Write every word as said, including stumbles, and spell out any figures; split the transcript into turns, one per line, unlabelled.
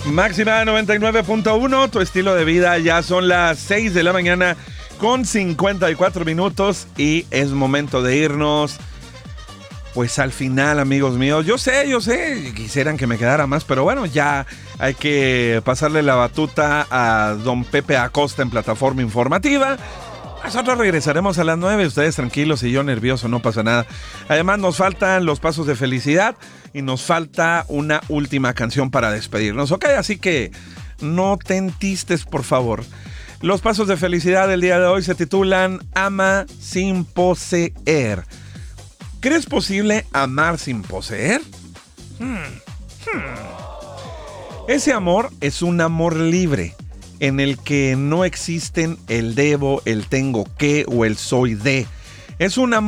Máxima noventa y nueve punto uno, tu estilo de vida. Ya son las seis de la mañana con cincuenta y cuatro minutos y es momento de irnos. Pues al final, amigos míos, yo sé, yo sé, quisieran que me quedara más, pero bueno, ya hay que pasarle la batuta a don Pepe Acosta en Plataforma Informativa. Nosotros regresaremos a las nueve, ustedes tranquilos y yo nervioso, no pasa nada. Además nos faltan los pasos de felicidad y nos falta una última canción para despedirnos, ¿ok? Así que no te entistes, por favor. Los pasos de felicidad del día de hoy se titulan Ama sin poseer. ¿Crees posible amar sin poseer? Hmm. Hmm. Ese amor es un amor libre, en el que no existen el debo, el tengo que o el soy de. Es un amor